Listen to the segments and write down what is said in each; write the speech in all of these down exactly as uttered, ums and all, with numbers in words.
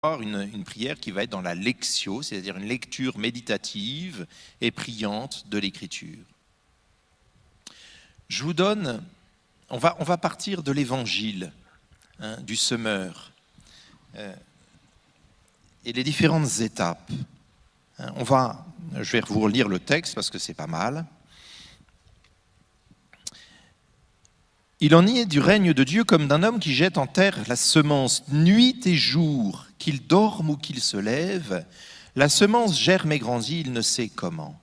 Une, une prière qui va être dans la lectio, c'est-à-dire une lecture méditative et priante de l'Écriture. Je vous donne, on va, on va partir de l'Évangile, hein, du semeur, euh, et les différentes étapes. Hein, on va, je vais vous relire le texte parce que c'est pas mal. Il en est du règne de Dieu comme d'un homme qui jette en terre la semence nuit et jour, qu'il dorme ou qu'il se lève, la semence germe et grandit, il ne sait comment.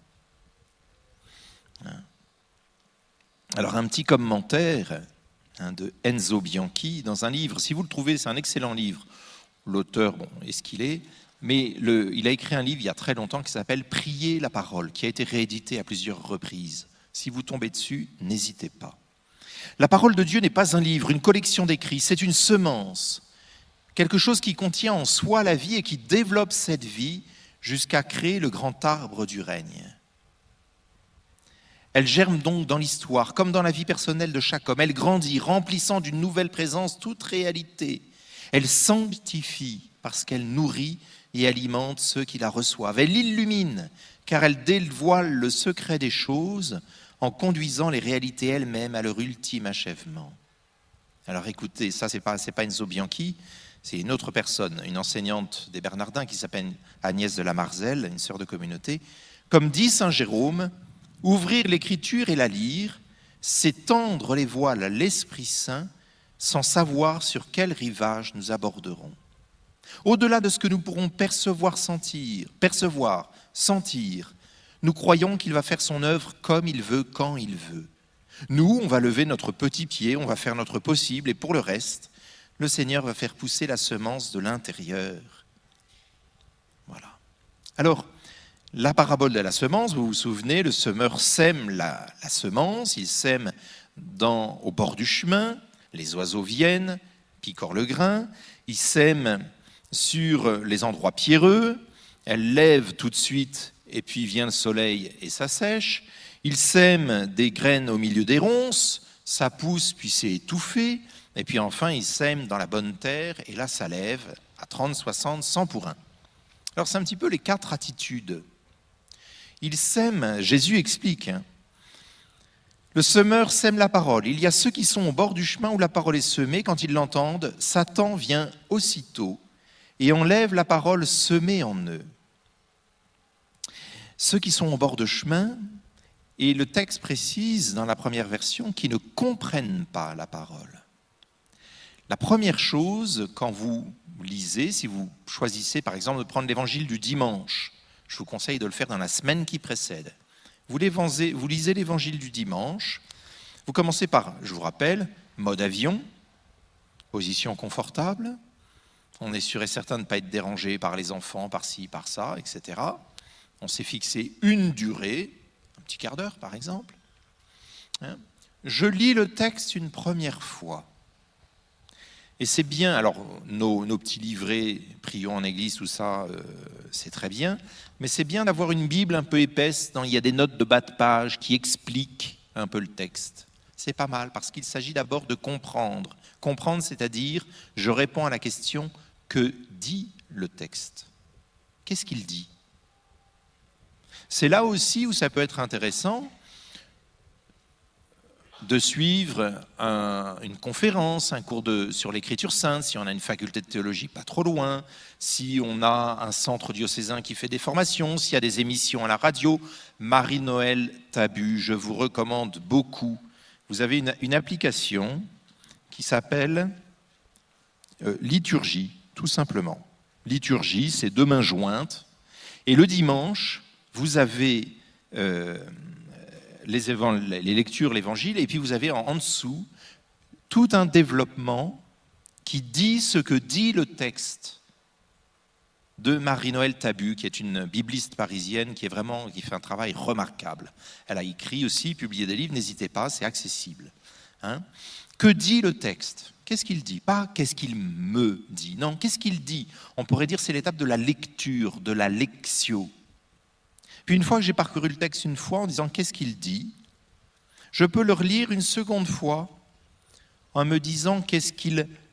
Alors un petit commentaire hein, de Enzo Bianchi dans un livre, si vous le trouvez, c'est un excellent livre. L'auteur, bon, est-ce qu'il est, mais le, il a écrit un livre il y a très longtemps qui s'appelle « Prier la parole », qui a été réédité à plusieurs reprises. Si vous tombez dessus, n'hésitez pas. La parole de Dieu n'est pas un livre, une collection d'écrits, c'est une semence, quelque chose qui contient en soi la vie et qui développe cette vie jusqu'à créer le grand arbre du règne. Elle germe donc dans l'histoire, comme dans la vie personnelle de chaque homme. Elle grandit, remplissant d'une nouvelle présence toute réalité. Elle sanctifie parce qu'elle nourrit et alimente ceux qui la reçoivent. Elle illumine, car elle dévoile le secret des choses en conduisant les réalités elles-mêmes à leur ultime achèvement. Alors écoutez, ça c'est pas, c'est pas Enzo Bianchi, c'est une autre personne, une enseignante des Bernardins qui s'appelle Agnès de la Marzelle, une sœur de communauté. Comme dit saint Jérôme, ouvrir l'écriture et la lire, c'est tendre les voiles à l'Esprit Saint sans savoir sur quel rivage nous aborderons. Au-delà de ce que nous pourrons percevoir, sentir, percevoir, sentir, nous croyons qu'il va faire son œuvre comme il veut, quand il veut. Nous, on va lever notre petit pied, on va faire notre possible, et pour le reste, le Seigneur va faire pousser la semence de l'intérieur. Voilà. Alors, la parabole de la semence, vous vous souvenez, le semeur sème la, la semence, il sème dans, au bord du chemin, les oiseaux viennent, picorent le grain, il sème sur les endroits pierreux, elle lève tout de suite et puis vient le soleil et ça sèche. Il sème des graines au milieu des ronces, ça pousse puis c'est étouffé. Et puis enfin, il sème dans la bonne terre et là, ça lève à trente, soixante, cent pour un. Alors c'est un petit peu les quatre attitudes. Il sème, Jésus explique, hein, le semeur sème la parole. Il y a ceux qui sont au bord du chemin où la parole est semée. Quand ils l'entendent, Satan vient aussitôt et enlève la parole semée en eux. Ceux qui sont au bord de chemin, et le texte précise dans la première version, qui ne comprennent pas la parole. La première chose, quand vous lisez, si vous choisissez par exemple de prendre l'évangile du dimanche, je vous conseille de le faire dans la semaine qui précède. Vous, vous lisez l'évangile du dimanche, vous commencez par, je vous rappelle, mode avion, position confortable, on est sûr et certain de ne pas être dérangé par les enfants, par ci, par ça, et cetera. On s'est fixé une durée, un petit quart d'heure par exemple. Je lis le texte une première fois. Et c'est bien, alors nos, nos petits livrets, prions en église, tout ça, euh, c'est très bien, mais c'est bien d'avoir une Bible un peu épaisse, dans, il y a des notes de bas de page qui expliquent un peu le texte. C'est pas mal, parce qu'il s'agit d'abord de comprendre. Comprendre, c'est-à-dire, je réponds à la question, que dit le texte ? Qu'est-ce qu'il dit ? C'est là aussi où ça peut être intéressant de suivre un, une conférence, un cours de, sur l'écriture sainte, si on a une faculté de théologie pas trop loin, si on a un centre diocésain qui fait des formations, s'il y a des émissions à la radio. Marie-Noël Tabu, je vous recommande beaucoup. Vous avez une, une application qui s'appelle euh, Liturgie, tout simplement. Liturgie, c'est deux mains jointes. Et le dimanche, vous avez euh, les, les lectures, l'évangile, et puis vous avez en, en dessous tout un développement qui dit ce que dit le texte de Marie-Noël Tabu, qui est une bibliste parisienne qui est vraiment, qui fait un travail remarquable. Elle a écrit aussi, publié des livres, n'hésitez pas, c'est accessible. Hein ? Que dit le texte ? Qu'est-ce qu'il dit ? Pas qu'est-ce qu'il me dit. Non, qu'est-ce qu'il dit ? On pourrait dire c'est l'étape de la lecture, de la lectio. Puis une fois que j'ai parcouru le texte une fois en disant qu'est-ce qu'il dit, je peux le relire une seconde fois en me disant qu'est-ce qu'il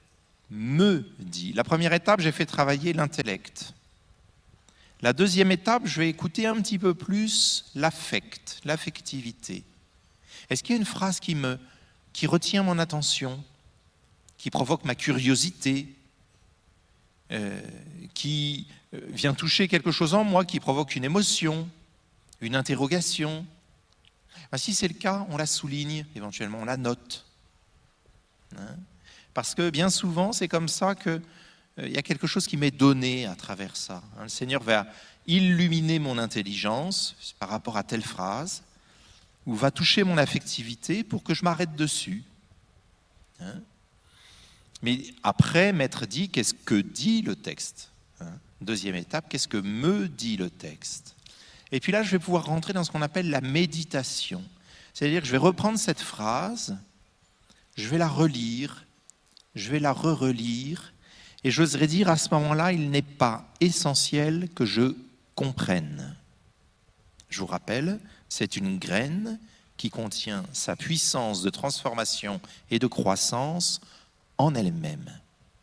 me dit. La première étape, j'ai fait travailler l'intellect. La deuxième étape, je vais écouter un petit peu plus l'affect, l'affectivité. Est-ce qu'il y a une phrase qui, me, qui retient mon attention, qui provoque ma curiosité, euh, qui vient toucher quelque chose en moi, qui provoque une émotion, une interrogation? Ben, si c'est le cas, on la souligne, éventuellement on la note. Hein? Parce que bien souvent, c'est comme ça qu'il euh, y a quelque chose qui m'est donné à travers ça. Hein? Le Seigneur va illuminer mon intelligence par rapport à telle phrase, ou va toucher mon affectivité pour que je m'arrête dessus. Hein? Mais après, Maître dit, qu'est-ce que dit le texte? Hein? Deuxième étape, qu'est-ce que me dit le texte? Et puis là, je vais pouvoir rentrer dans ce qu'on appelle la méditation. C'est-à-dire que je vais reprendre cette phrase, je vais la relire, je vais la re-relire, et j'oserais dire à ce moment-là, il n'est pas essentiel que je comprenne. Je vous rappelle, c'est une graine qui contient sa puissance de transformation et de croissance en elle-même. D'accord ?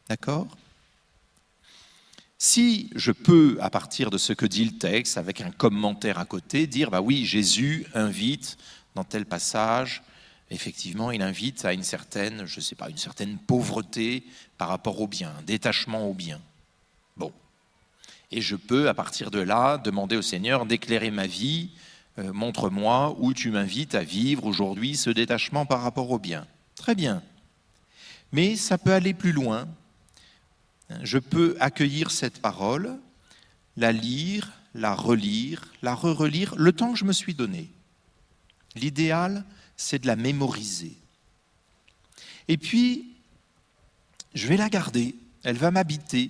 Si je peux, à partir de ce que dit le texte, avec un commentaire à côté, dire, bah oui, Jésus invite dans tel passage, effectivement, il invite à une certaine, je ne sais pas, une certaine pauvreté par rapport au bien, un détachement au bien. Bon. Et je peux, à partir de là, demander au Seigneur d'éclairer ma vie, euh, montre-moi où tu m'invites à vivre aujourd'hui ce détachement par rapport au bien. Très bien. Mais ça peut aller plus loin. Je peux accueillir cette parole, la lire, la relire, la re-relire, le temps que je me suis donné. L'idéal, c'est de la mémoriser. Et puis, je vais la garder, elle va m'habiter.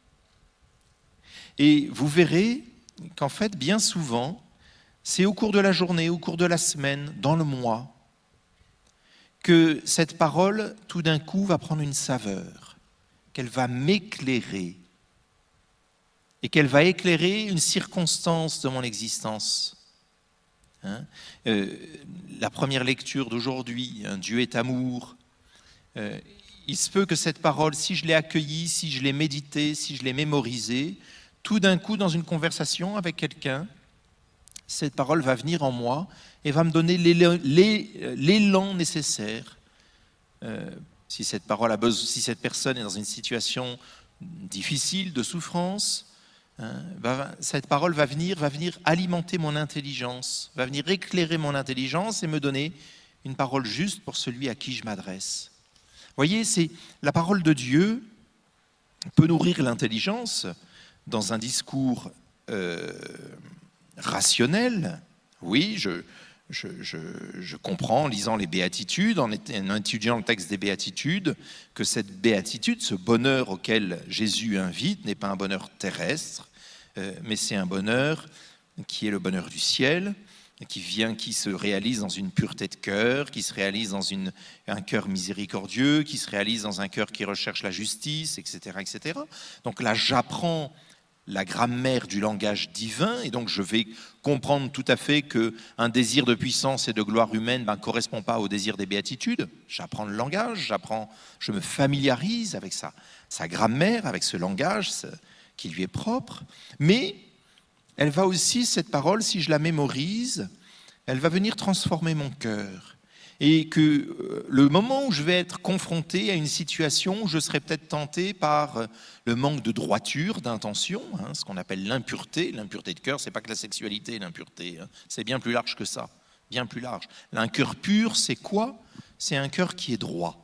Et vous verrez qu'en fait, bien souvent, c'est au cours de la journée, au cours de la semaine, dans le mois, que cette parole, tout d'un coup, va prendre une saveur, qu'elle va m'éclairer et qu'elle va éclairer une circonstance de mon existence. Hein euh, la première lecture d'aujourd'hui, hein, Dieu est amour. Euh, il se peut que cette parole, si je l'ai accueillie, si je l'ai méditée, si je l'ai mémorisée, tout d'un coup, dans une conversation avec quelqu'un, cette parole va venir en moi et va me donner l'élan nécessaire. Euh, si cette parole a besoin, si cette personne est dans une situation difficile, de souffrance, hein, bah, cette parole va venir, va venir alimenter mon intelligence, va venir éclairer mon intelligence et me donner une parole juste pour celui à qui je m'adresse. Vous voyez, c'est la parole de Dieu peut nourrir l'intelligence dans un discours euh, rationnel. Oui, je, je, je, je comprends en lisant les béatitudes, en étudiant le texte des béatitudes, que cette béatitude, ce bonheur auquel Jésus invite, n'est pas un bonheur terrestre, euh, mais c'est un bonheur qui est le bonheur du ciel, qui vient, qui se réalise dans une pureté de cœur, qui se réalise dans une, un cœur miséricordieux, qui se réalise dans un cœur qui recherche la justice, et cetera, et cetera. Donc là, j'apprends la grammaire du langage divin, et donc je vais comprendre tout à fait qu'un désir de puissance et de gloire humaine ne correspond pas au désir des béatitudes. J'apprends le langage, j'apprends, je me familiarise avec sa, sa grammaire, avec ce langage qui lui est propre, mais elle va aussi, cette parole, si je la mémorise, elle va venir transformer mon cœur. Et que le moment où je vais être confronté à une situation où je serai peut-être tenté par le manque de droiture, d'intention, hein, ce qu'on appelle l'impureté. L'impureté de cœur, c'est pas que la sexualité, l'impureté, hein, c'est bien plus large que ça, bien plus large. Un cœur pur, c'est quoi? C'est un cœur qui est droit.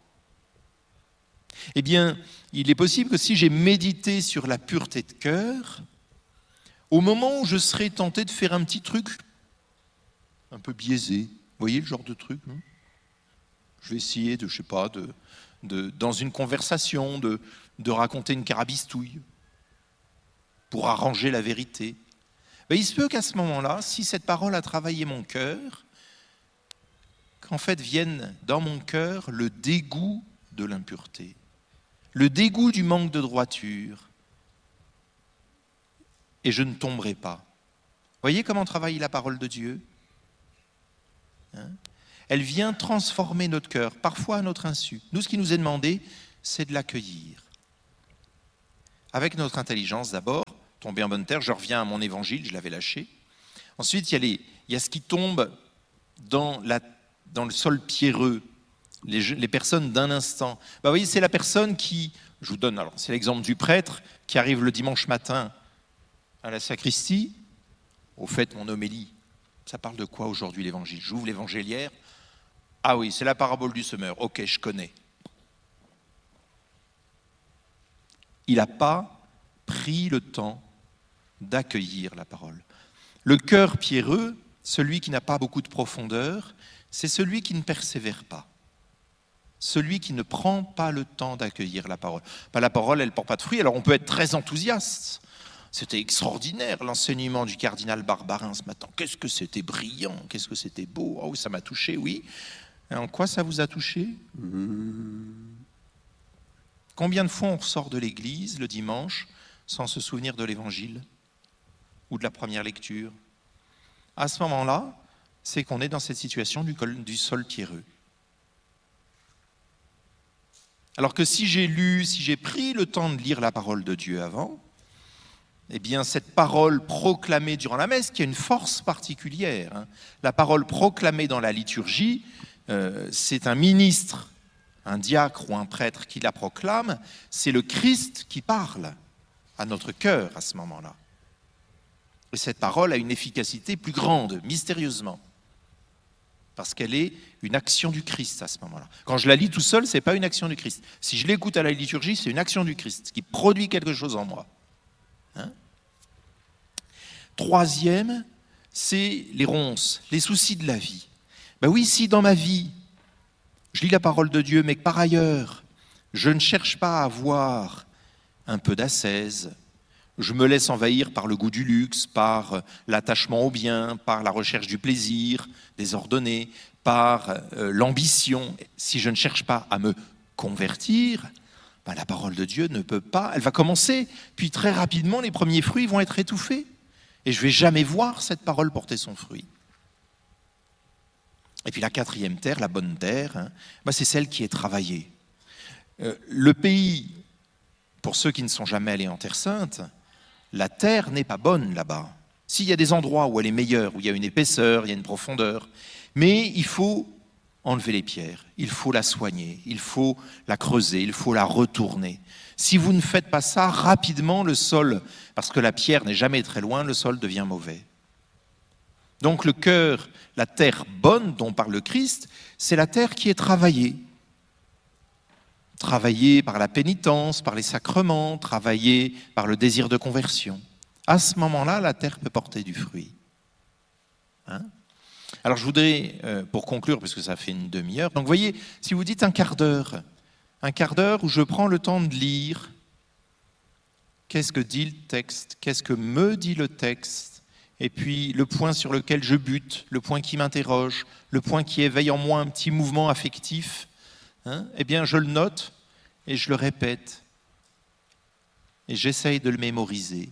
Eh bien, il est possible que si j'ai médité sur la pureté de cœur, au moment où je serai tenté de faire un petit truc un peu biaisé, vous voyez le genre de truc, hein, je vais essayer de, je sais pas, de, de, dans une conversation, de, de raconter une carabistouille pour arranger la vérité. Ben, il se peut qu'à ce moment-là, si cette parole a travaillé mon cœur, qu'en fait vienne dans mon cœur le dégoût de l'impureté, le dégoût du manque de droiture, et je ne tomberai pas. Voyez comment travaille la parole de Dieu, hein? Elle vient transformer notre cœur, parfois à notre insu. Nous, ce qui nous est demandé, c'est de l'accueillir. avec notre intelligence d'abord, tomber en bonne terre. Je reviens à mon évangile, je l'avais lâché. Ensuite, il y a, les, il y a ce qui tombe dans, la, dans le sol pierreux, les, les personnes d'un instant. Bah, vous voyez, c'est la personne qui, je vous donne, alors c'est l'exemple du prêtre qui arrive le dimanche matin à la sacristie. Au fait, mon homélie, ça parle de quoi aujourd'hui l'évangile? J'ouvre l'évangéliaire. Ah oui, c'est la parabole du semeur. Ok, je connais. Il n'a pas pris le temps d'accueillir la parole. Le cœur pierreux, celui qui n'a pas beaucoup de profondeur, c'est celui qui ne persévère pas. Celui qui ne prend pas le temps d'accueillir la parole. Pas la parole, elle ne porte pas de fruits. Alors on peut être très enthousiaste. C'était extraordinaire l'enseignement du cardinal Barbarin ce matin. Qu'est-ce que c'était brillant, qu'est-ce que c'était beau. Oh, ça m'a touché, oui. Et en quoi ça vous a touché? mmh. Combien de fois on ressort de l'église le dimanche sans se souvenir de l'évangile ou de la première lecture? À ce moment-là, c'est qu'on est dans cette situation du, col, du sol pierreux. Alors que si j'ai lu, si j'ai pris le temps de lire la parole de Dieu avant, eh bien cette parole proclamée durant la messe, qui a une force particulière, hein, la parole proclamée dans la liturgie, euh, c'est un ministre, un diacre ou un prêtre qui la proclame, c'est le Christ qui parle à notre cœur à ce moment-là. Et cette parole a une efficacité plus grande, mystérieusement, parce qu'elle est une action du Christ à ce moment-là. Quand je la lis tout seul, ce n'est pas une action du Christ. Si je l'écoute à la liturgie, c'est une action du Christ qui produit quelque chose en moi. Hein? Troisième, c'est les ronces, les soucis de la vie. Ben oui, si dans ma vie, je lis la parole de Dieu, mais que par ailleurs, je ne cherche pas à avoir un peu d'ascèse, je me laisse envahir par le goût du luxe, par l'attachement au bien, par la recherche du plaisir désordonné, par euh, l'ambition. Si je ne cherche pas à me convertir, ben la parole de Dieu ne peut pas, elle va commencer, puis très rapidement, les premiers fruits vont être étouffés. Et je ne vais jamais voir cette parole porter son fruit. Et puis la quatrième terre, la bonne terre, hein, ben c'est celle qui est travaillée. Euh, le pays, pour ceux qui ne sont jamais allés en Terre Sainte, la terre n'est pas bonne là-bas. S'il y a des endroits où elle est meilleure, où il y a une épaisseur, il y a une profondeur, mais il faut enlever les pierres, il faut la soigner, il faut la creuser, il faut la retourner. Si vous ne faites pas ça, rapidement le sol, parce que la pierre n'est jamais très loin, le sol devient mauvais. Donc le cœur, la terre bonne dont parle le Christ, c'est la terre qui est travaillée. Travaillée par la pénitence, par les sacrements, travaillée par le désir de conversion. À ce moment-là, la terre peut porter du fruit. Hein? Alors je voudrais, euh, pour conclure, parce que ça fait une demi-heure, donc vous voyez, si vous dites un quart d'heure, un quart d'heure où je prends le temps de lire, qu'est-ce que dit le texte, qu'est-ce que me dit le texte, et puis le point sur lequel je bute, le point qui m'interroge, le point qui éveille en moi un petit mouvement affectif, hein, eh bien je le note et je le répète, et j'essaye de le mémoriser.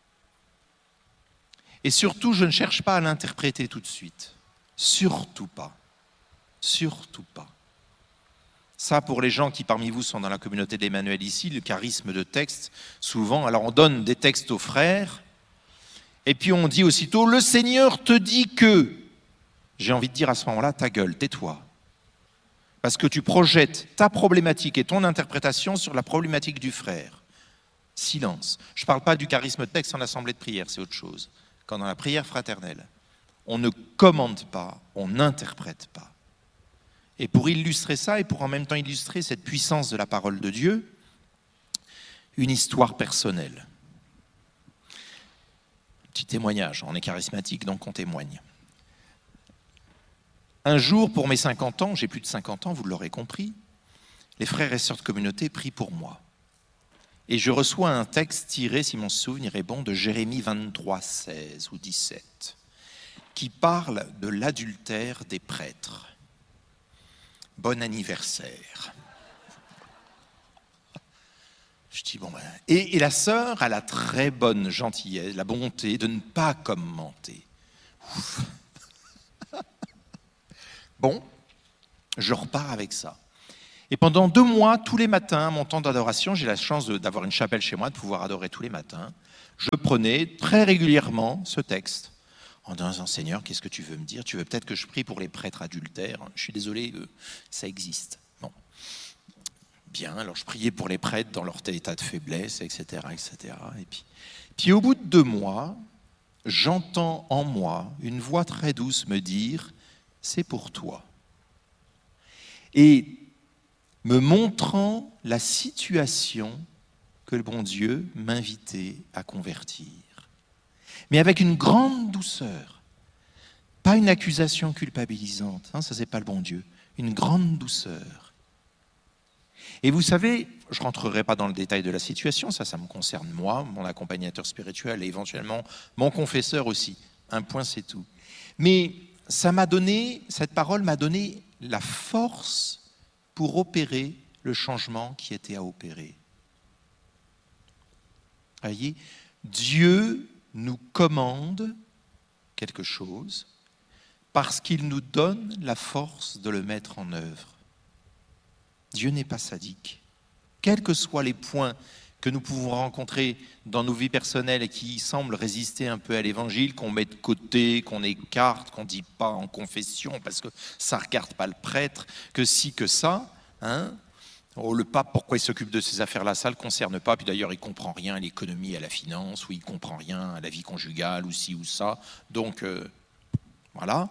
Et surtout, je ne cherche pas à l'interpréter tout de suite. Surtout pas. Surtout pas. Ça, pour les gens qui parmi vous sont dans la communauté d'Emmanuel ici, le charisme de texte, souvent, alors on donne des textes aux frères, et puis on dit aussitôt, le Seigneur te dit que, j'ai envie de dire à ce moment-là, ta gueule, tais-toi. Parce que tu projettes ta problématique et ton interprétation sur la problématique du frère. Silence. Je ne parle pas du charisme de texte en assemblée de prière, c'est autre chose. Quand dans la prière fraternelle, on ne commande pas, on n'interprète pas. Et pour illustrer ça, et pour en même temps illustrer cette puissance de la parole de Dieu, une histoire personnelle. Petit témoignage, on est charismatique, donc on témoigne. Un jour, pour mes cinquante ans, j'ai plus de cinquante ans, vous l'aurez compris, les frères et sœurs de communauté prient pour moi. Et je reçois un texte tiré, si mon souvenir est bon, de Jérémie vingt-trois, seize ou dix-sept, qui parle de l'adultère des prêtres. Bon anniversaire. Je dis, bon ben... Et, et la sœur a la très bonne gentillesse, la bonté de ne pas commenter. Ouf. Bon, je repars avec ça. Et pendant deux mois, tous les matins, à mon temps d'adoration, j'ai la chance de- d'avoir une chapelle chez moi, de pouvoir adorer tous les matins. Je prenais très régulièrement ce texte en disant, Seigneur, qu'est-ce que tu veux me dire? Tu veux peut-être que je prie pour les prêtres adultères? Je suis désolé, euh, ça existe. Bon. Bien, alors je priais pour les prêtres dans leur état de faiblesse, et cetera, et cetera. Et puis, puis au bout de deux mois, j'entends en moi une voix très douce me dire, c'est pour toi. Et me montrant la situation que le bon Dieu m'invitait à convertir. Mais avec une grande douceur, pas une accusation culpabilisante, hein, ça c'est pas le bon Dieu, une grande douceur. Et vous savez, je ne rentrerai pas dans le détail de la situation, ça, ça me concerne moi, mon accompagnateur spirituel et éventuellement mon confesseur aussi. Un point, c'est tout. Mais ça m'a donné, cette parole m'a donné la force pour opérer le changement qui était à opérer. Voyez, Dieu nous commande quelque chose parce qu'il nous donne la force de le mettre en œuvre. Dieu n'est pas sadique. Quels que soient les points que nous pouvons rencontrer dans nos vies personnelles et qui semblent résister un peu à l'évangile, qu'on met de côté, qu'on écarte, qu'on ne dit pas en confession parce que ça ne regarde pas le prêtre, que si, que ça, hein. Oh, le pape, pourquoi il s'occupe de ces affaires-là? Ça ne le concerne pas. Puis d'ailleurs, il ne comprend rien à l'économie, à la finance, ou il ne comprend rien à la vie conjugale, ou ci ou ça. Donc, euh, voilà.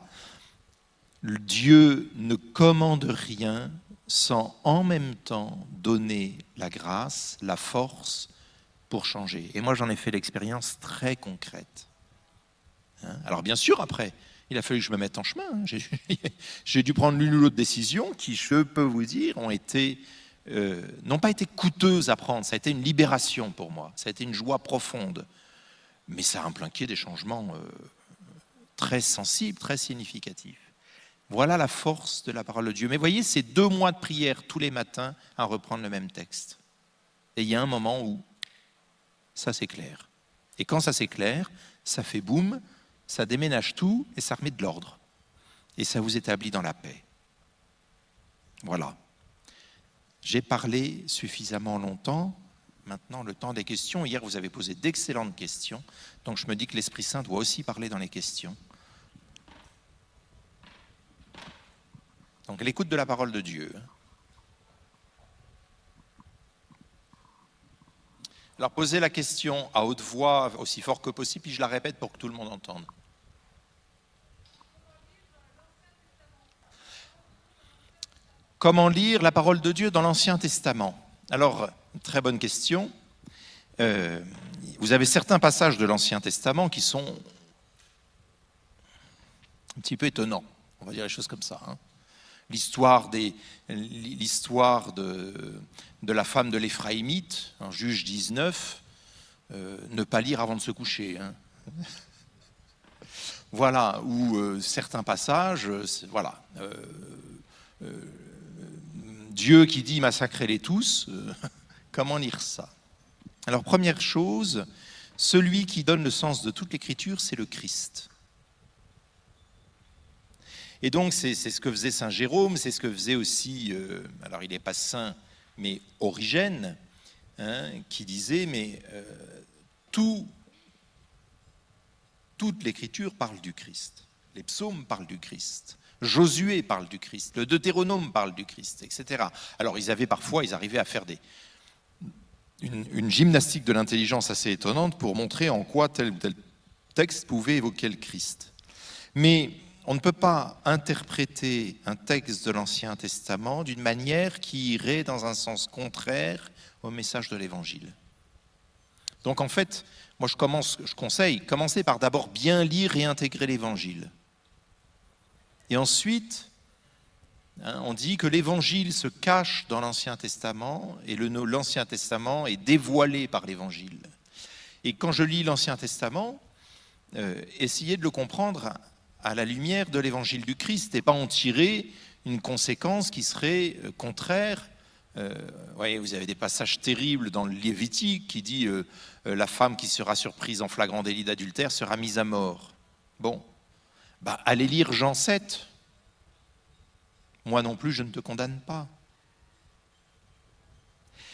Dieu ne commande rien sans en même temps donner la grâce, la force pour changer. Et moi, j'en ai fait l'expérience très concrète. Hein? Alors bien sûr, après, il a fallu que je me mette en chemin. Hein. J'ai, j'ai dû prendre l'une ou l'autre décision qui, je peux vous dire, ont été, euh, n'ont pas été coûteuses à prendre. Ça a été une libération pour moi. Ça a été une joie profonde. Mais ça a impliqué des changements euh, très sensibles, très significatifs. Voilà la force de la parole de Dieu. Mais voyez, c'est deux mois de prière tous les matins à reprendre le même texte. Et il y a un moment où ça s'éclaire. Et quand ça s'éclaire, ça fait boum, ça déménage tout et ça remet de l'ordre. Et ça vous établit dans la paix. Voilà. J'ai parlé suffisamment longtemps. Maintenant, le temps des questions. Hier, vous avez posé d'excellentes questions. Donc, je me dis que l'Esprit Saint doit aussi parler dans les questions. Donc, l'écoute de la parole de Dieu. Alors, posez la question à haute voix, aussi fort que possible, puis je la répète pour que tout le monde entende. Comment lire la parole de Dieu dans l'Ancien Testament? Alors, très bonne question. Euh, vous avez certains passages de l'Ancien Testament qui sont un petit peu étonnants. On va dire les choses comme ça, hein. L'histoire, des, l'histoire de, de la femme de l'Éphraïmite, en Juge dix-neuf, euh, ne pas lire avant de se coucher. Hein. Voilà, ou euh, certains passages, voilà. Euh, euh, Dieu qui dit massacrez-les tous, euh, comment lire ça? Alors, première chose, celui qui donne le sens de toute l'écriture, c'est le Christ. Et donc, c'est, c'est ce que faisait saint Jérôme, c'est ce que faisait aussi, euh, alors il n'est pas saint, mais Origène, hein, qui disait, mais euh, tout, toute l'écriture parle du Christ. Les psaumes parlent du Christ. Josué parle du Christ. Le Deutéronome parle du Christ, et cetera. Alors, ils avaient parfois, ils arrivaient à faire des, une, une gymnastique de l'intelligence assez étonnante pour montrer en quoi tel ou tel texte pouvait évoquer le Christ. Mais on ne peut pas interpréter un texte de l'Ancien Testament d'une manière qui irait dans un sens contraire au message de l'Évangile. Donc en fait, moi je, commence, je conseille, commencez par d'abord bien lire et intégrer l'Évangile. Et ensuite, hein, on dit que l'Évangile se cache dans l'Ancien Testament et le, l'Ancien Testament est dévoilé par l'Évangile. Et quand je lis l'Ancien Testament, euh, essayez de le comprendre à la lumière de l'évangile du Christ et pas en tirer une conséquence qui serait contraire. Euh, voyez, vous avez des passages terribles dans le Lévitique qui dit euh, euh, la femme qui sera surprise en flagrant délit d'adultère sera mise à mort. Bon, bah, allez lire Jean sept. Moi non plus, je ne te condamne pas.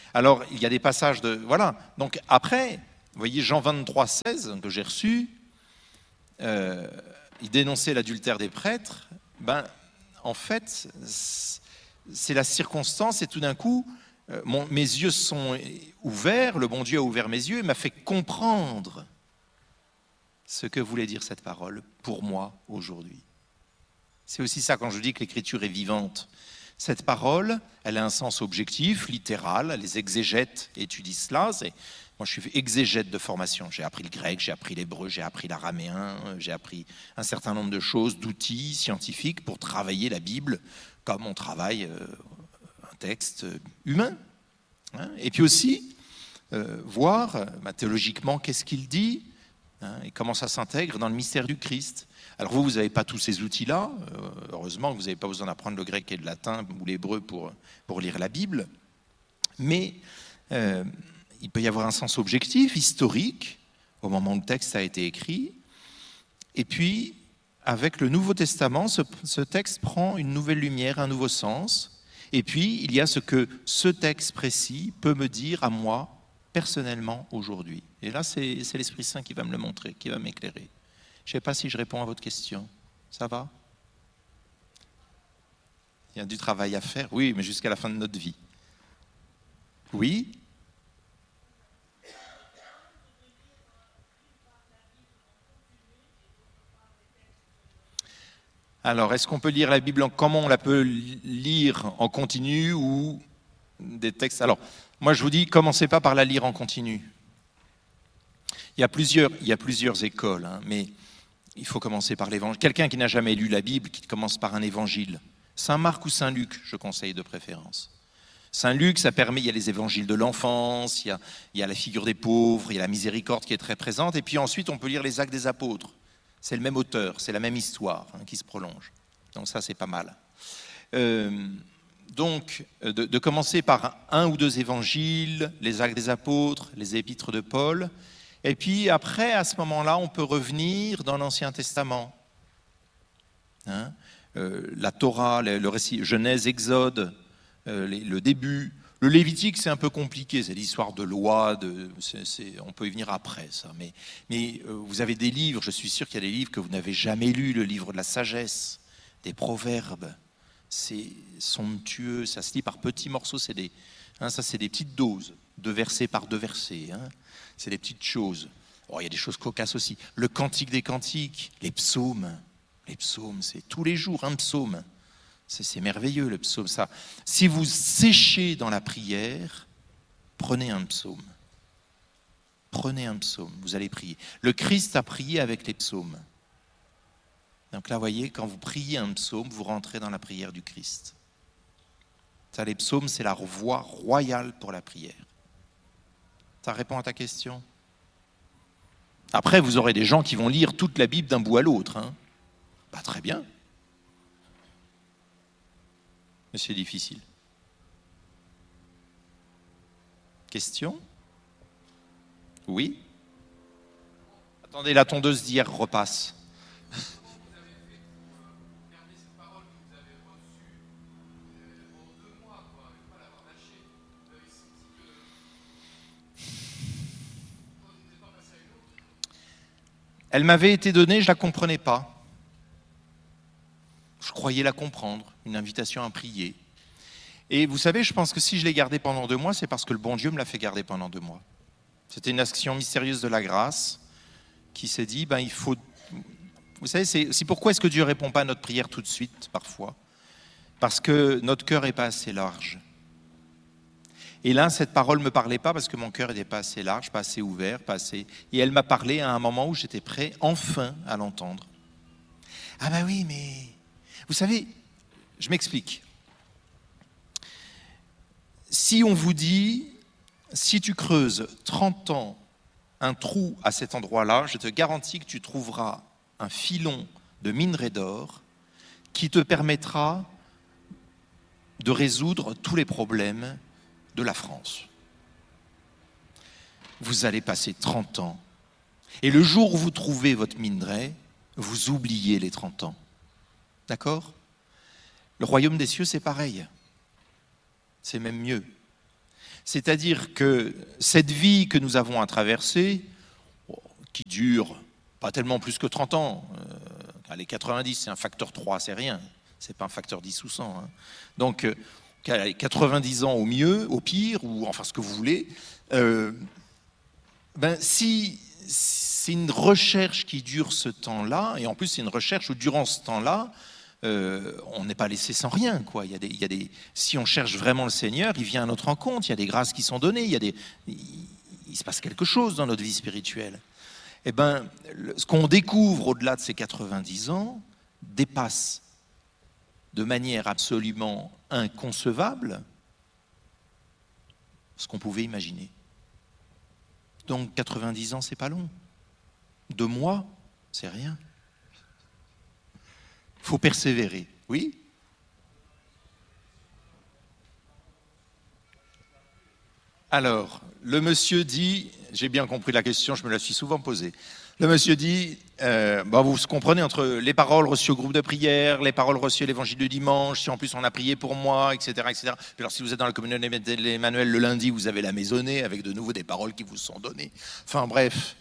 Alors, il y a des passages de... Voilà. Donc après, vous voyez, Jean vingt-trois, seize, que j'ai reçu, euh, il dénonçait l'adultère des prêtres. Ben, en fait, c'est la circonstance et tout d'un coup, euh, mon, mes yeux sont ouverts, le bon Dieu a ouvert mes yeux et m'a fait comprendre ce que voulait dire cette parole pour moi aujourd'hui. C'est aussi ça quand je dis que l'écriture est vivante. Cette parole, elle a un sens objectif, littéral, les exégètes étudient cela. C'est... Moi, je suis exégète de formation. J'ai appris le grec, j'ai appris l'hébreu, j'ai appris l'araméen, j'ai appris un certain nombre de choses, d'outils scientifiques pour travailler la Bible comme on travaille euh, un texte humain. Hein. Et puis aussi, euh, voir bah, théologiquement qu'est-ce qu'il dit, hein, et comment ça s'intègre dans le mystère du Christ. Alors vous, vous n'avez pas tous ces outils-là. Euh, heureusement que vous n'avez pas besoin d'apprendre le grec et le latin ou l'hébreu pour, pour lire la Bible. Mais euh, il peut y avoir un sens objectif, historique, au moment où le texte a été écrit. Et puis, avec le Nouveau Testament, ce, ce texte prend une nouvelle lumière, un nouveau sens. Et puis, il y a ce que ce texte précis peut me dire à moi, personnellement, aujourd'hui. Et là, c'est, c'est l'Esprit Saint qui va me le montrer, qui va m'éclairer. Je ne sais pas si je réponds à votre question. Ça va ? Il y a du travail à faire, oui, mais jusqu'à la fin de notre vie. Oui ? Alors, est-ce qu'on peut lire la Bible, en, comment on la peut lire en continu ou des textes ? Alors, moi je vous dis, commencez pas par la lire en continu. Il y a plusieurs, il y a plusieurs écoles, hein, mais il faut commencer par l'évangile. Quelqu'un qui n'a jamais lu la Bible, qui commence par un évangile. Saint Marc ou Saint Luc, je conseille de préférence. Saint Luc, ça permet, il y a les évangiles de l'enfance, il y a, il y a la figure des pauvres, il y a la miséricorde qui est très présente, et puis ensuite on peut lire les actes des apôtres. C'est le même auteur, c'est la même histoire hein, qui se prolonge. Donc ça, c'est pas mal. Euh, donc, de, de commencer par un ou deux évangiles, les actes des apôtres, les épîtres de Paul, et puis après, à ce moment-là, on peut revenir dans l'Ancien Testament. Hein, euh, la Torah, le, le récit Genèse, Exode, euh, les, le début. Le Lévitique, c'est un peu compliqué, c'est l'histoire de loi, de, c'est, c'est, on peut y venir après, ça. Mais, mais euh, vous avez des livres, je suis sûr qu'il y a des livres que vous n'avez jamais lus, le livre de la sagesse, des proverbes, c'est somptueux, ça se lit par petits morceaux, c'est des, hein, ça c'est des petites doses, deux versets par deux versets, hein, c'est des petites choses. Oh, il y a des choses cocasses aussi. Le cantique des cantiques, les psaumes, les psaumes, c'est tous les jours un psaume. C'est, c'est merveilleux le psaume, ça. Si vous séchez dans la prière, prenez un psaume. Prenez un psaume, vous allez prier. Le Christ a prié avec les psaumes. Donc là, vous voyez, quand vous priez un psaume, vous rentrez dans la prière du Christ. Ça, les psaumes, c'est la voie royale pour la prière. Ça répond à ta question ? Après, vous aurez des gens qui vont lire toute la Bible d'un bout à l'autre. Hein. Bah, très bien. Mais c'est difficile. Question ? Oui ? Attendez, la tondeuse d'hier repasse. Elle m'avait été donnée, je ne la comprenais pas. Je croyais la comprendre, une invitation à prier. Et vous savez, je pense que si je l'ai gardée pendant deux mois, c'est parce que le bon Dieu me l'a fait garder pendant deux mois. C'était une action mystérieuse de la grâce qui s'est dit, ben il faut... Vous savez, c'est, c'est pourquoi est-ce que Dieu ne répond pas à notre prière tout de suite, parfois ? Parce que notre cœur n'est pas assez large. Et là, cette parole ne me parlait pas parce que mon cœur n'était pas assez large, pas assez ouvert, pas assez... Et elle m'a parlé à un moment où j'étais prêt, enfin, à l'entendre. Ah ben oui, mais... Vous savez, je m'explique. Si on vous dit, si tu creuses trente ans un trou à cet endroit-là, je te garantis que tu trouveras un filon de minerai d'or qui te permettra de résoudre tous les problèmes de la France. Vous allez passer trente ans. Et le jour où vous trouvez votre minerai, vous oubliez les trente ans. D'accord ? Le royaume des cieux, c'est pareil. C'est même mieux. C'est-à-dire que cette vie que nous avons à traverser, qui dure pas tellement plus que trente ans, euh, allez, quatre-vingt-dix, c'est un facteur trois, c'est rien, c'est pas un facteur dix ou cent. Hein. Donc, euh, quatre-vingt-dix ans au mieux, au pire, ou enfin ce que vous voulez, euh, ben, si c'est une recherche qui dure ce temps-là, et en plus c'est une recherche où durant ce temps-là, euh, on n'est pas laissé sans rien, quoi. Il y a des, il y a des, si on cherche vraiment le Seigneur, il vient à notre rencontre, il y a des grâces qui sont données, il, y a des, il, il se passe quelque chose dans notre vie spirituelle. Eh ben, ce qu'on découvre au-delà de ces quatre-vingt-dix ans dépasse de manière absolument inconcevable ce qu'on pouvait imaginer. Donc quatre-vingt-dix ans, c'est pas long. Deux mois, c'est rien. Il faut persévérer. Oui ? Alors, le monsieur dit, j'ai bien compris la question, je me la suis souvent posée. Le monsieur dit, euh, bah vous comprenez, entre les paroles reçues au groupe de prière, les paroles reçues à l'évangile du dimanche, si en plus on a prié pour moi, et cetera, et cetera. Puis alors si vous êtes dans la communauté d'Emmanuel le lundi, vous avez la maisonnée avec de nouveau des paroles qui vous sont données. Enfin bref,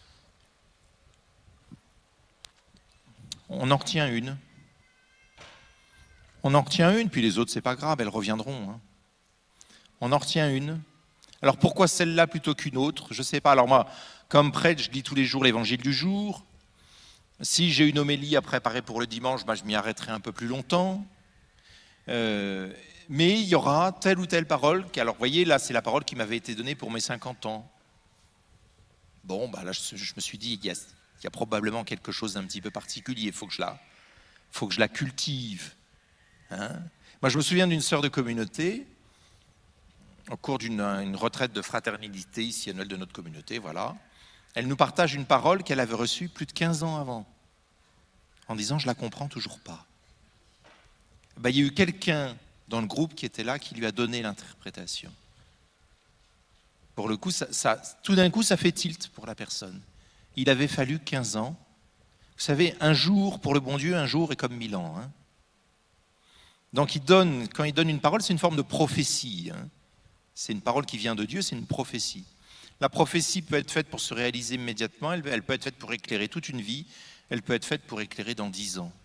on en retient une. On en retient une, puis les autres, c'est pas grave, elles reviendront. Hein. On en retient une. Alors pourquoi celle-là plutôt qu'une autre? Je ne sais pas. Alors moi, comme prêtre, je lis tous les jours l'évangile du jour. Si j'ai une homélie à préparer pour le dimanche, ben, je m'y arrêterai un peu plus longtemps. Euh, mais il y aura telle ou telle parole. Qui, alors vous voyez, là, c'est la parole qui m'avait été donnée pour mes cinquante ans. Bon, ben, là, je, je me suis dit, il y, a, il y a probablement quelque chose d'un petit peu particulier. Il faut que je la, faut que je la cultive. Hein? Moi, je me souviens d'une sœur de communauté, au cours d'une une retraite de fraternité ici annuelle de notre communauté, voilà. Elle nous partage une parole qu'elle avait reçue plus de quinze ans avant, en disant « je la comprends toujours pas ». Ben, il y a eu quelqu'un dans le groupe qui était là, qui lui a donné l'interprétation. Pour le coup, ça, ça, tout d'un coup, ça fait tilt pour la personne. Il avait fallu quinze ans. Vous savez, un jour, pour le bon Dieu, un jour est comme mille ans. Hein. Donc, il donne, quand il donne une parole, c'est une forme de prophétie. Hein. C'est une parole qui vient de Dieu, c'est une prophétie. La prophétie peut être faite pour se réaliser immédiatement, elle, elle peut être faite pour éclairer toute une vie, elle peut être faite pour éclairer dans dix ans.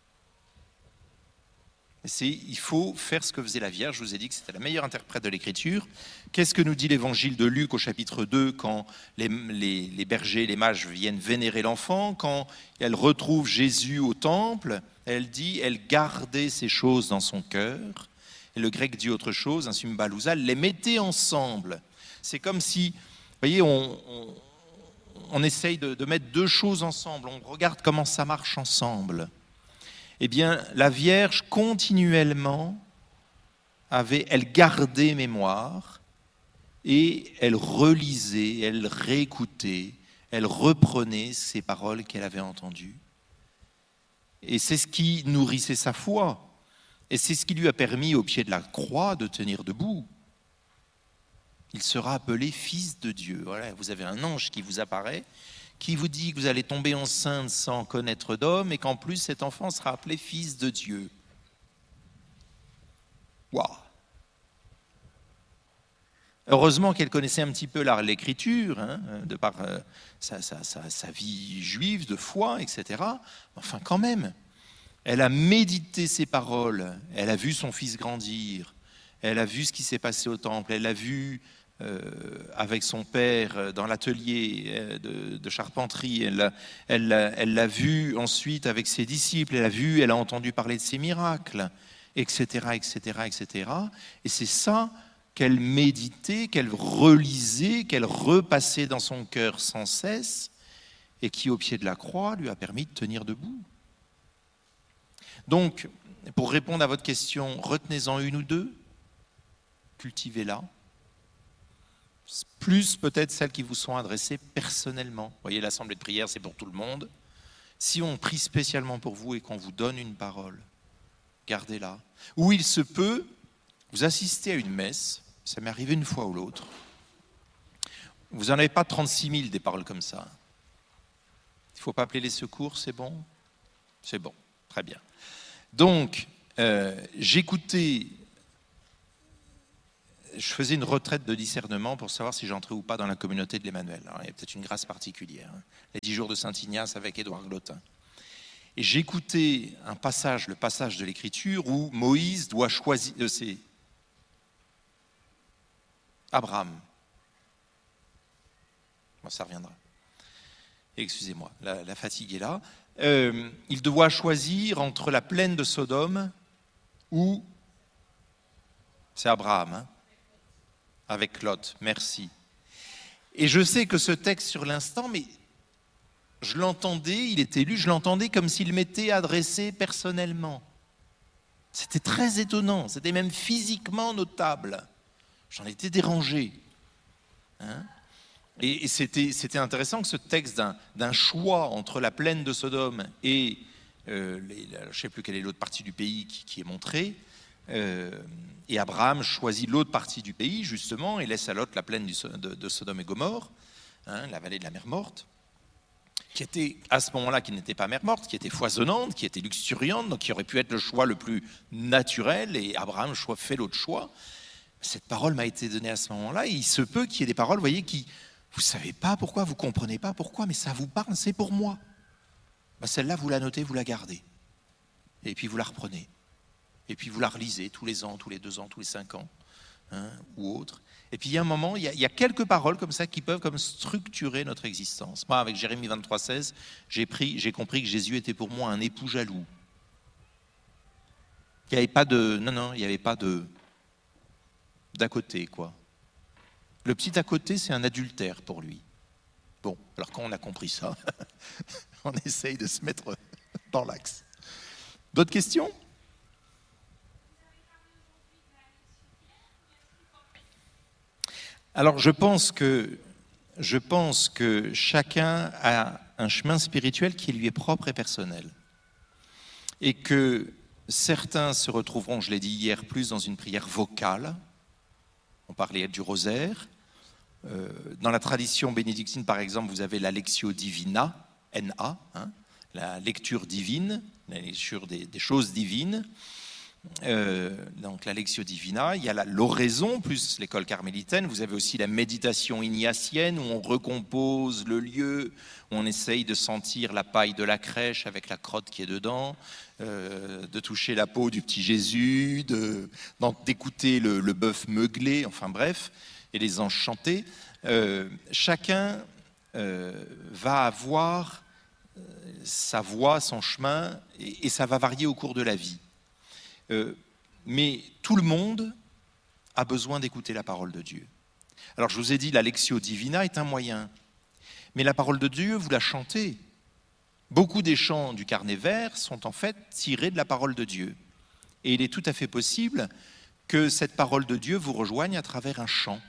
C'est, il faut faire ce que faisait la Vierge. Je vous ai dit que c'était la meilleure interprète de l'Écriture. Qu'est-ce que nous dit l'évangile de Luc au chapitre deux quand les, les, les bergers, les mages viennent vénérer l'enfant, quand elle retrouve Jésus au temple, elle dit, elle gardait ces choses dans son cœur. Et le grec dit autre chose, un symbalousa, les mettait ensemble. C'est comme si, vous voyez, on, on, on essaye de, de mettre deux choses ensemble, on regarde comment ça marche ensemble. Eh bien, la Vierge, continuellement, avait, elle gardait mémoire et elle relisait, elle réécoutait, elle reprenait ces paroles qu'elle avait entendues. Et c'est ce qui nourrissait sa foi. Et c'est ce qui lui a permis, au pied de la croix, de tenir debout. Il sera appelé fils de Dieu. Voilà, vous avez un ange qui vous apparaît, qui vous dit que vous allez tomber enceinte sans connaître d'homme et qu'en plus cet enfant sera appelé fils de Dieu. Waouh! Heureusement qu'elle connaissait un petit peu l'écriture, hein, de par euh, sa, sa, sa, sa vie juive, de foi, et cetera. Enfin, quand même, elle a médité ses paroles, elle a vu son fils grandir, elle a vu ce qui s'est passé au temple, elle a vu euh, avec son père dans l'atelier de, de charpenterie, elle l'a elle, elle l'a vu ensuite avec ses disciples, elle a vu, elle a entendu parler de ses miracles, et cetera, et cetera, et cetera. Et c'est ça qu'elle méditait, qu'elle relisait, qu'elle repassait dans son cœur sans cesse, et qui, au pied de la croix, lui a permis de tenir debout. Donc, pour répondre à votre question, retenez-en une ou deux, cultivez-la, plus peut-être celles qui vous sont adressées personnellement. Vous voyez, l'assemblée de prière, c'est pour tout le monde. Si on prie spécialement pour vous et qu'on vous donne une parole, gardez-la. Ou il se peut, vous assistez à une messe, ça m'est arrivé une fois ou l'autre, vous n'en avez pas trente-six mille des paroles comme ça. Il ne faut pas appeler les secours, c'est bon? C'est bon, très bien. Donc, euh, j'écoutais je faisais une retraite de discernement pour savoir si j'entrais ou pas dans la communauté de l'Emmanuel. Alors, il y a peut-être une grâce particulière. Hein. Les dix jours de Saint-Ignace avec Édouard Glotin. Et j'écoutais un passage, le passage de l'Écriture où Moïse doit choisir... Euh, c'est Abraham. Bon, ça reviendra. Excusez-moi, la, la fatigue est là. Euh, il doit choisir entre la plaine de Sodome ou... C'est Abraham, hein, avec Lot, merci. Et je sais que ce texte sur l'instant, mais je l'entendais, il était lu, je l'entendais comme s'il m'était adressé personnellement. C'était très étonnant, c'était même physiquement notable. J'en étais dérangé. Hein. Et, et c'était, c'était intéressant que ce texte d'un, d'un choix entre la plaine de Sodome et, euh, les, je ne sais plus quelle est l'autre partie du pays qui, qui est montrée, euh, et Abraham choisit l'autre partie du pays, justement, et laisse à Lot la plaine du, de, de Sodome et Gomorrhe, hein, la vallée de la mer Morte, qui était, à ce moment-là, qui n'était pas mer morte, qui était foisonnante, qui était luxuriante, donc qui aurait pu être le choix le plus naturel, et Abraham fait l'autre choix. Cette parole m'a été donnée à ce moment-là, et il se peut qu'il y ait des paroles, vous voyez, qui, vous ne savez pas pourquoi, vous ne comprenez pas pourquoi, mais ça vous parle, c'est pour moi. Ben, celle-là, vous la notez, vous la gardez, et puis vous la reprenez, et puis vous la relisez tous les ans, tous les deux ans, tous les cinq ans, hein, ou autre. Et puis il y a un moment, il y a, il y a quelques paroles comme ça qui peuvent comme structurer notre existence. Moi, avec Jérémie vingt-trois seize, j'ai, pris, j'ai compris que Jésus était pour moi un époux jaloux. Il n'y avait pas de... Non, non, il n'y avait pas de... d'à côté, quoi. Le petit à côté, c'est un adultère pour lui. Bon, alors quand on a compris ça, on essaye de se mettre dans l'axe. D'autres questions ? Alors je pense que, je pense que chacun a un chemin spirituel qui lui est propre et personnel. Et que certains se retrouveront, je l'ai dit hier, plus dans une prière vocale. On parlait du rosaire. Euh, dans la tradition bénédictine, par exemple, vous avez la Lectio Divina, N A, hein, la lecture divine, la lecture des, des choses divines. Euh, donc la Lectio Divina, il y a la, l'oraison plus l'école carmélitaine, vous avez aussi la méditation ignatienne où on recompose le lieu, où on essaye de sentir la paille de la crèche avec la crotte qui est dedans, euh, de toucher la peau du petit Jésus, de, d'écouter le, le bœuf meuglé, enfin bref, et les anges chanter. Euh, chacun euh, va avoir sa voie, son chemin, et, et ça va varier au cours de la vie. Euh, mais tout le monde a besoin d'écouter la parole de Dieu. Alors je vous ai dit, la Lectio Divina est un moyen, mais la parole de Dieu, vous la chantez. Beaucoup des chants du carnet vert sont en fait tirés de la parole de Dieu. Et il est tout à fait possible que cette parole de Dieu vous rejoigne à travers un chant.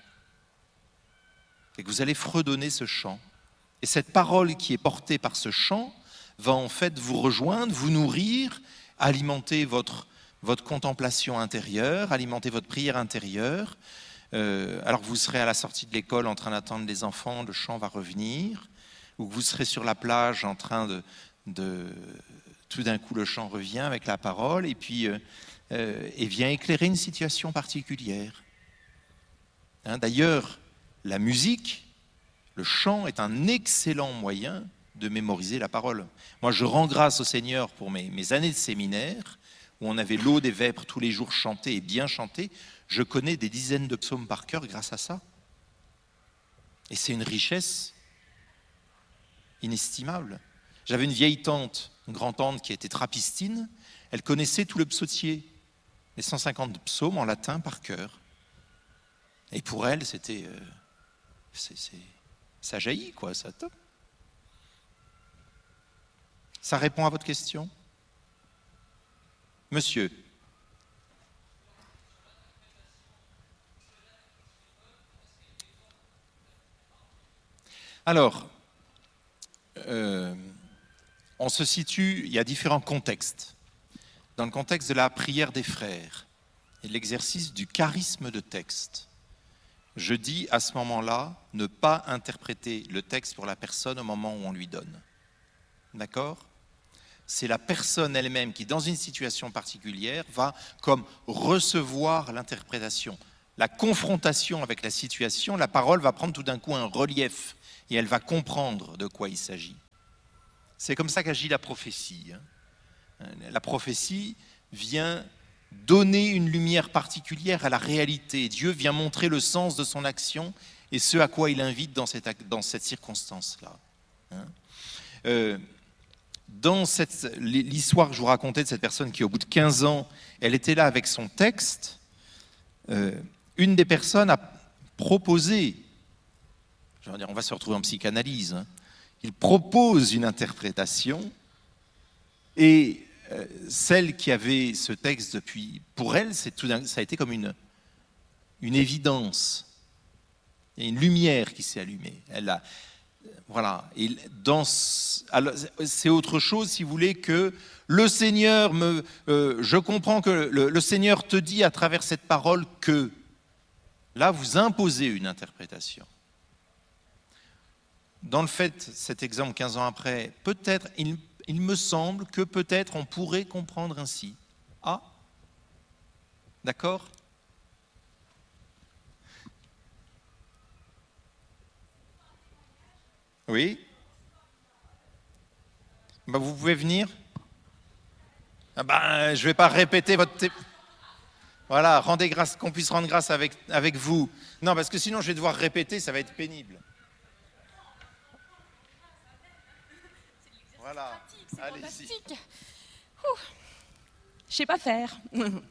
Et que vous allez fredonner ce chant. Et cette parole qui est portée par ce chant va en fait vous rejoindre, vous nourrir, alimenter votre votre contemplation intérieure, alimenter votre prière intérieure. Euh, alors que vous serez à la sortie de l'école en train d'attendre les enfants, le chant va revenir, ou que vous serez sur la plage en train de... de tout d'un coup, le chant revient avec la parole, et puis euh, euh, et vient éclairer une situation particulière. Hein, d'ailleurs, la musique, le chant est un excellent moyen de mémoriser la parole. Moi, je rends grâce au Seigneur pour mes, mes années de séminaire, où on avait l'eau des vêpres tous les jours chantés et bien chantés. Je connais des dizaines de psaumes par cœur grâce à ça. Et c'est une richesse inestimable. J'avais une vieille tante, une grand-tante qui était trappistine. Elle connaissait tout le psautier, les cent cinquante psaumes en latin par cœur. Et pour elle, c'était... Euh, c'est, c'est, ça jaillit, quoi, ça top. Ça répond à votre question ? Monsieur. Alors, euh, on se situe, il y a différents contextes. Dans le contexte de la prière des frères et l'exercice du charisme de texte, je dis à ce moment-là, ne pas interpréter le texte pour la personne au moment où on lui donne. D'accord ? C'est la personne elle-même qui, dans une situation particulière, va comme recevoir l'interprétation. la confrontation avec la situation, la parole va prendre tout d'un coup un relief et elle va comprendre de quoi il s'agit. C'est comme ça qu'agit la prophétie. La prophétie vient donner une lumière particulière à la réalité. Dieu vient montrer le sens de son action et ce à quoi il invite dans cette, dans cette circonstance-là. Hein euh, dans cette, l'histoire que je vous racontais de cette personne qui, au bout de quinze ans, elle était là avec son texte, euh, une des personnes a proposé, je veux dire, on va se retrouver en psychanalyse, hein, il propose une interprétation et euh, celle qui avait ce texte depuis, pour elle, c'est tout d'un, ça a été comme une, une évidence. Il y a une lumière qui s'est allumée. Elle a, voilà. Et dans, alors, c'est autre chose, si vous voulez, que le Seigneur me, euh, je comprends que le, le Seigneur te dit à travers cette parole que, là, vous imposez une interprétation. Dans le fait, cet exemple, quinze ans après, peut-être, il, il me semble que peut-être on pourrait comprendre ainsi. Ah, d'accord ? Oui ? Ben, vous pouvez venir ? Ah ben, je ne vais pas répéter votre... T... Voilà, rendez grâce, qu'on puisse rendre grâce avec, avec vous. Non, parce que sinon je vais devoir répéter, ça va être pénible. Voilà, allez-y. Je sais pas faire.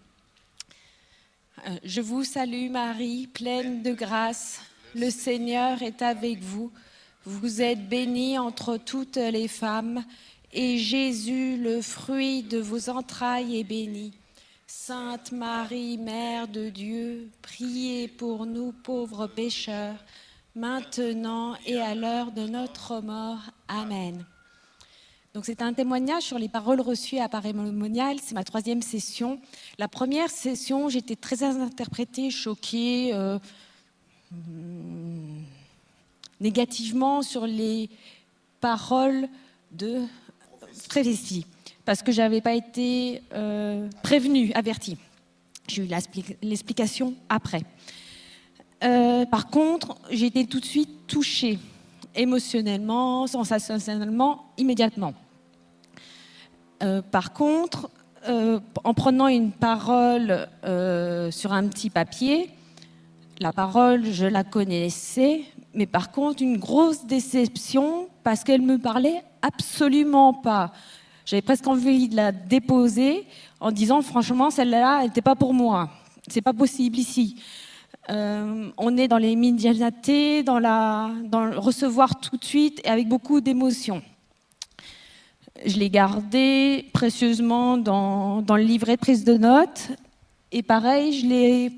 Je vous salue Marie, pleine de grâce. Le Seigneur est avec vous. Vous êtes bénie entre toutes les femmes, et Jésus, le fruit de vos entrailles, est béni. Sainte Marie, Mère de Dieu, priez pour nous pauvres pécheurs, maintenant et à l'heure de notre mort. Amen. Donc c'est un témoignage sur les paroles reçues à Parémonial. C'est ma troisième session. La première session, j'étais très interprétée, choquée, euh, négativement sur les paroles de prophétie, parce que je n'avais pas été euh, prévenue, avertie. J'ai eu l'explication après. Euh, par contre, j'ai été tout de suite touchée, émotionnellement, sensationnellement, immédiatement. Euh, par contre, euh, en prenant une parole euh, sur un petit papier, la parole, je la connaissais, mais par contre, une grosse déception parce qu'elle ne me parlait absolument pas. J'avais presque envie de la déposer en disant, franchement, celle-là, elle n'était pas pour moi. C'est pas possible ici. Euh, on est dans l'immédiateté, dans, la, dans le recevoir tout de suite et avec beaucoup d'émotion. Je l'ai gardé précieusement dans, dans le livret de prise de notes. Et pareil, je l'ai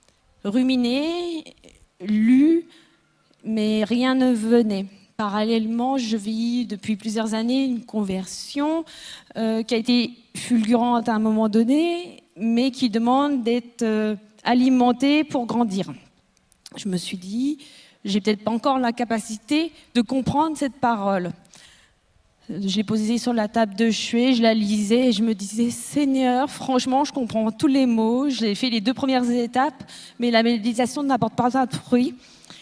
ruminé, lu, mais rien ne venait. Parallèlement, je vis depuis plusieurs années une conversion euh, qui a été fulgurante à un moment donné, mais qui demande d'être euh, alimentée pour grandir. Je me suis dit, j'ai peut-être pas encore la capacité de comprendre cette parole. Je l'ai posée sur la table de chevet, je la lisais et je me disais, Seigneur, franchement, je comprends tous les mots. J'ai fait les deux premières étapes, mais la méditation n'apporte pas de fruits.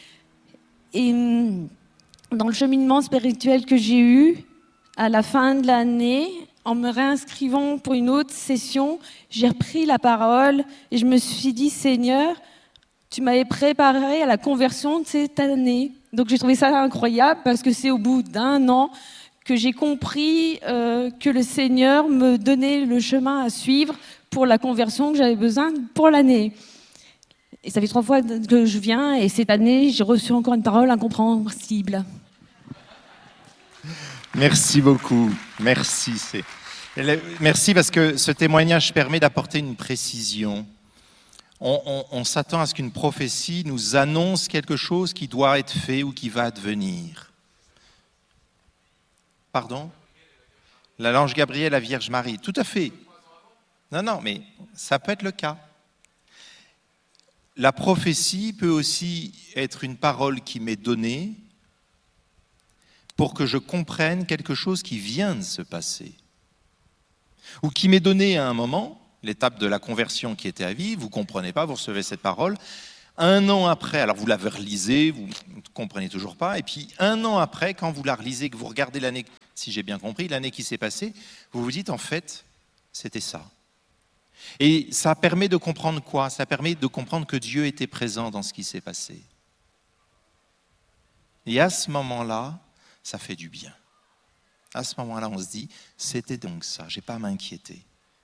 Et dans le cheminement spirituel que j'ai eu, à la fin de l'année, en me réinscrivant pour une autre session, j'ai repris la parole et je me suis dit, Seigneur, tu m'avais préparé à la conversion de cette année. Donc j'ai trouvé ça incroyable parce que c'est au bout d'un an que j'ai compris euh, que le Seigneur me donnait le chemin à suivre pour la conversion que j'avais besoin pour l'année. Et ça fait trois fois que je viens et cette année, j'ai reçu encore une parole incompréhensible. Merci beaucoup. Merci. C'est... Merci parce que ce témoignage permet d'apporter une précision. On, on, on s'attend à ce qu'une prophétie nous annonce quelque chose qui doit être fait ou qui va advenir. Pardon ? L'ange Gabriel, la Vierge Marie. Tout à fait. Non, non, mais ça peut être le cas. La prophétie peut aussi être une parole qui m'est donnée pour que je comprenne quelque chose qui vient de se passer. Ou qui m'est donnée à un moment, l'étape de la conversion qui était à vivre, vous ne comprenez pas, vous recevez cette parole. Un an après, alors vous la relisez, vous ne comprenez toujours pas, et puis un an après, quand vous la relisez, que vous regardez l'année, si j'ai bien compris, l'année qui s'est passée, vous vous dites en fait, c'était ça. Et ça permet de comprendre quoi? Ça permet de comprendre que Dieu était présent dans ce qui s'est passé. Et à ce moment-là, ça fait du bien. À ce moment-là, on se dit, c'était donc ça, je n'ai pas à m'inquiéter.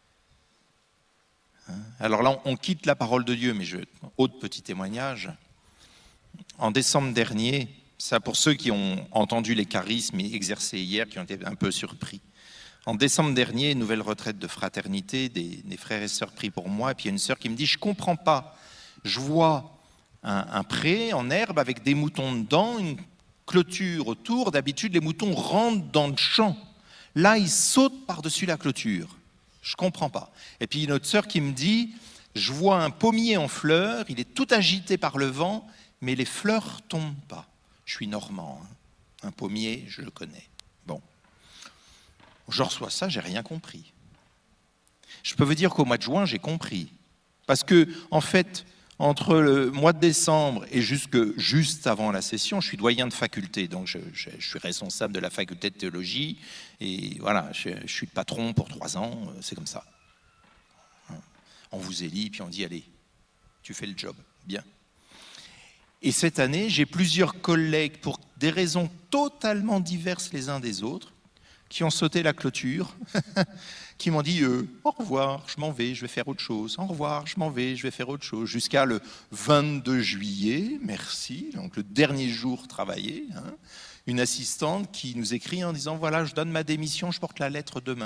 Alors là, on quitte la parole de Dieu, mais je, autre petit témoignage. En décembre dernier, ça pour ceux qui ont entendu les charismes exercés hier, qui ont été un peu surpris. En décembre dernier, nouvelle retraite de fraternité, des, des frères et sœurs prient pour moi, et puis il y a une sœur qui me dit, je ne comprends pas, je vois un, un pré en herbe avec des moutons dedans, une clôture autour, d'habitude les moutons rentrent dans le champ. Là, ils sautent par-dessus la clôture. Je ne comprends pas. Et puis une autre sœur qui me dit, je vois un pommier en fleurs, il est tout agité par le vent, mais les fleurs ne tombent pas. Je suis normand, hein. Un pommier, je le connais. Bon. Je reçois ça, j'ai rien compris. Je peux vous dire qu'au mois de juin, j'ai compris. Parce que, en fait, entre le mois de décembre et jusque juste avant la session, je suis doyen de faculté, donc je, je, je suis responsable de la faculté de théologie, et voilà, je, je suis le patron pour trois ans, c'est comme ça. On vous élit, puis on dit, allez, tu fais le job, bien. Et cette année, j'ai plusieurs collègues, pour des raisons totalement diverses les uns des autres, qui ont sauté la clôture, qui m'ont dit euh, « Au revoir, je m'en vais, je vais faire autre chose. Au revoir, je m'en vais, je vais faire autre chose. » Jusqu'à le vingt-deux juillet, merci, donc le dernier jour travaillé, hein, une assistante qui nous écrit en disant « Voilà, je donne ma démission, je porte la lettre demain. »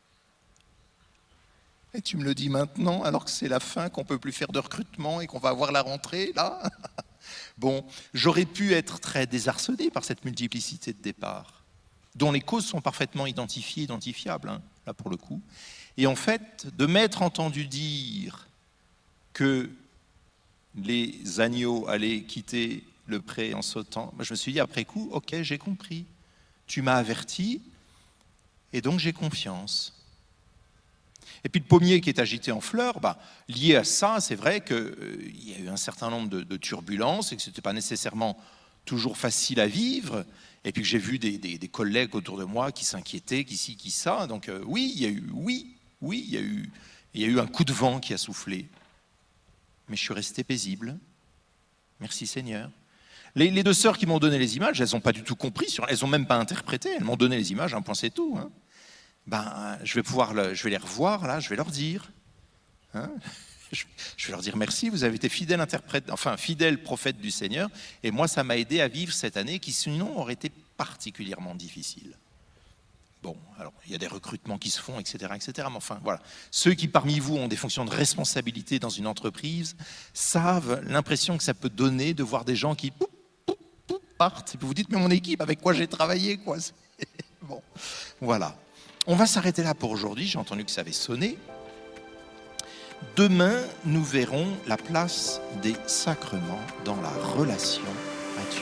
Et tu me le dis maintenant, alors que c'est la fin, qu'on ne peut plus faire de recrutement et qu'on va avoir la rentrée, là. Bon, j'aurais pu être très désarçonné par cette multiplicité de départs, dont les causes sont parfaitement identifiées, identifiables, hein, là pour le coup. Et en fait, de m'être entendu dire que les agneaux allaient quitter le pré en sautant, je me suis dit après coup, ok, j'ai compris. Tu m'as averti, et donc j'ai confiance. Et puis le pommier qui est agité en fleurs, bah, lié à ça, c'est vrai qu'il euh, y a eu un certain nombre de, de turbulences et que ce n'était pas nécessairement toujours facile à vivre. Et puis que j'ai vu des, des, des collègues autour de moi qui s'inquiétaient, qui ci, qui ça. Donc euh, oui, il y a eu, oui, oui, il y a eu, il y a eu un coup de vent qui a soufflé. Mais je suis resté paisible. Merci Seigneur. Les, les deux sœurs qui m'ont donné les images, elles n'ont pas du tout compris, sur, elles n'ont même pas interprété. Elles m'ont donné les images, un point c'est tout. Hein. Ben, je vais pouvoir, le, je vais les revoir là, je vais leur dire. Hein. Je vais leur dire merci, vous avez été fidèle interprète, enfin fidèle prophète du Seigneur, et moi ça m'a aidé à vivre cette année qui sinon aurait été particulièrement difficile. Bon, alors il y a des recrutements qui se font, et cetera, et cetera. Mais enfin voilà, ceux qui parmi vous ont des fonctions de responsabilité dans une entreprise savent l'impression que ça peut donner de voir des gens qui poup, poup, poup, partent. Et puis vous dites mais mon équipe avec quoi j'ai travaillé quoi. Bon, voilà. On va s'arrêter là pour aujourd'hui. J'ai entendu que ça avait sonné. Demain, nous verrons la place des sacrements dans la relation